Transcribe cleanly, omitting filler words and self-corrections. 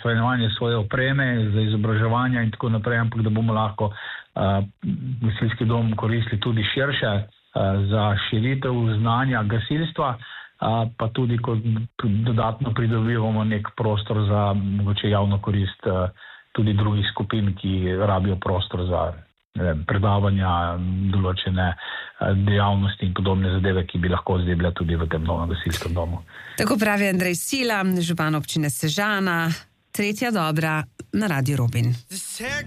shranjevanje svoje opreme, za izobraževanje in tako naprej, ampak da bomo lahko gasilski dom koristili tudi širše za širitev znanja gasilstva, pa tudi kot dodatno pridobivamo nek prostor za mogoče javno korist tudi drugih skupin, ki rabijo prostor za predavanja, določene dejavnosti in podobne zadeve, ki bi lahko zdaj bile tudi v tem novem gasilskem domu. Tako pravi Andrej Sila, župan občine Sežana. Tretja dobra na Radiu Robin.